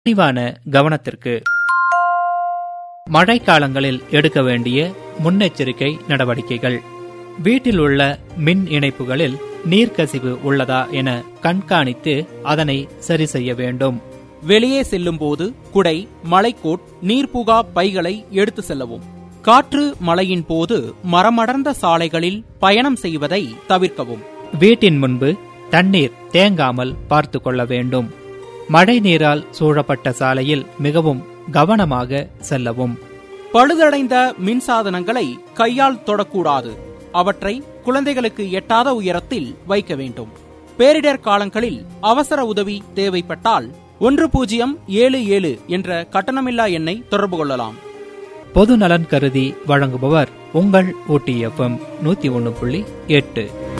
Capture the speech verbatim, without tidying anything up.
விரிவான கவனத்திற்கு. மழைக்காலங்களில் எடுக்க வேண்டிய முன்னெச்சரிக்கை நடவடிக்கைகள். வீட்டில் உள்ள மின் இணைப்புகளில் நீர்க்கசிவு உள்ளதா என கண்காணித்து அதனை சரி செய்ய வேண்டும். வெளியே செல்லும் போது குடை, மழைக்கோட், நீர்புகா பைகளை எடுத்து செல்லவும். காற்று மழையின் போது மரமடர்ந்த சாலைகளில் பயணம் செய்வதை தவிர்க்கவும். வீட்டின் முன்பு தண்ணீர் தேங்காமல் பார்த்து கொள்ள வேண்டும். மழை நீரால் சூழப்பட்ட சாலையில் மிகவும் கவனமாக செல்லவும். பழுதடைந்த மின்சாதனங்களை கையால் தொடக்கூடாது. அவற்றை குழந்தைகளுக்கு எட்டாத உயரத்தில் வைக்க வேண்டும். பேரிடர் காலங்களில் அவசர உதவி தேவைப்பட்டால் ஒன்று பூஜ்ஜியம் ஏழு ஏழு என்ற கட்டணமில்லா எண்ணை தொடர்பு கொள்ளலாம். பொது நலன் கருதி வழங்குபவர் உங்கள் ஊட்டி எஃப்எம் நூத்தி ஒன்னு புள்ளி எட்டு.